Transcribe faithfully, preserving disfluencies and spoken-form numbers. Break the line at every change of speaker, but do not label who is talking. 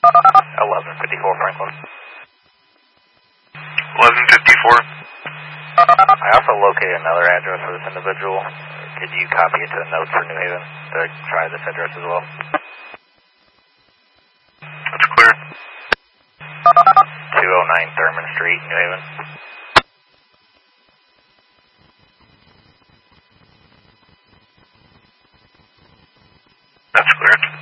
eleven fifty-four Franklin.
eleven fifty-four.
I also located another address for this individual. Could you copy it to the notes for New Haven to try this address as well?
That's clear.
two oh nine Thurman Street, New Haven.
That's clear.